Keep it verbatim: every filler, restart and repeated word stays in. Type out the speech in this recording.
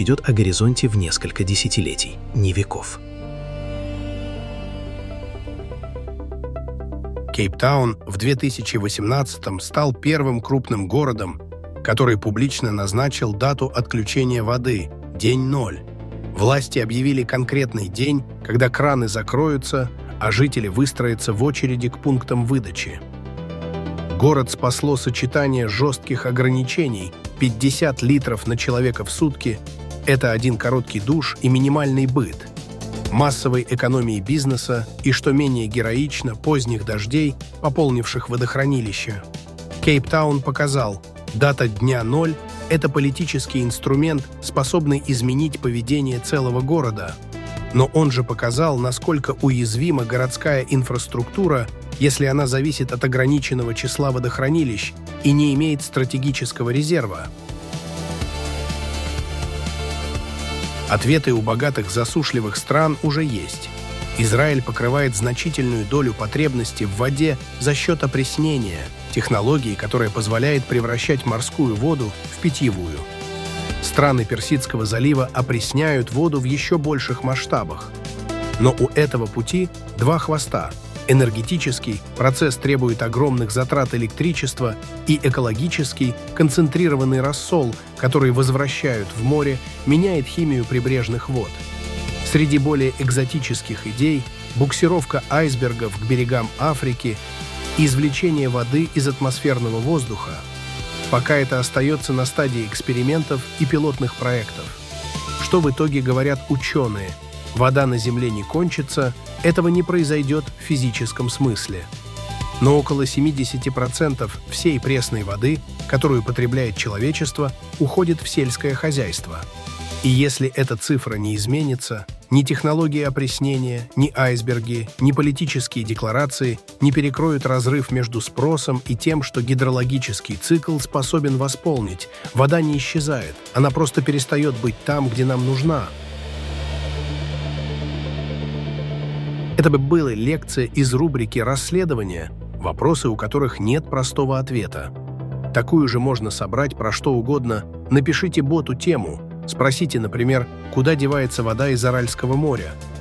идет о горизонте в несколько десятилетий, не веков. Кейптаун в две тысячи восемнадцатом стал первым крупным городом, который публично назначил дату отключения воды – день ноль. Власти объявили конкретный день, когда краны закроются, а жители выстроятся в очереди к пунктам выдачи. Город спасло сочетание жестких ограничений – пятьдесят литров на человека в сутки – это один короткий душ и минимальный быт, массовой экономии бизнеса и, что менее героично, поздних дождей, пополнивших водохранилища. Кейптаун показал, дата дня ноль – это политический инструмент, способный изменить поведение целого города. Но он же показал, насколько уязвима городская инфраструктура, если она зависит от ограниченного числа водохранилищ и не имеет стратегического резерва. Ответы у богатых засушливых стран уже есть. Израиль покрывает значительную долю потребностей в воде за счет опреснения, технологии, которая позволяет превращать морскую воду в питьевую. Страны Персидского залива опресняют воду в еще больших масштабах. Но у этого пути два хвоста. Энергетический процесс требует огромных затрат электричества, и экологический концентрированный рассол, который возвращают в море, меняет химию прибрежных вод. Среди более экзотических идей – буксировка айсбергов к берегам Африки, извлечение воды из атмосферного воздуха. Пока это остается на стадии экспериментов и пилотных проектов. Что в итоге говорят ученые? Вода на Земле не кончится, этого не произойдет в физическом смысле. Но около семьдесят процентов всей пресной воды, которую потребляет человечество, уходит в сельское хозяйство. И если эта цифра не изменится, ни технологии опреснения, ни айсберги, ни политические декларации не перекроют разрыв между спросом и тем, что гидрологический цикл способен восполнить. Вода не исчезает, она просто перестает быть там, где нам нужна. Это бы была лекция из рубрики «Расследования», вопросы, у которых нет простого ответа. Такую же можно собрать про что угодно. Напишите боту тему. Спросите, например, куда девается вода из Аральского моря,